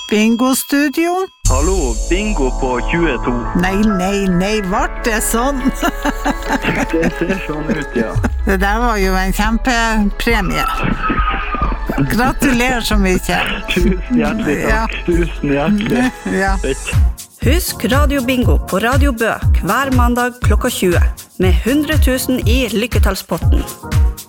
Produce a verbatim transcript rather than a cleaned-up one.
Bingo-studio? Hallo, bingo på tjueto. Nei, nei, nei, vart det sånn? Det ser sånn ut, ja. Det der var jo en kjempepremie. Gratulerer så mye. Tusen hjertelig takk. Ja. Tusen hjertelig. Ja. Husk Radio Bingo på Radio Bø hver mandag klokka tjue med hundre tusen i lykketallspotten.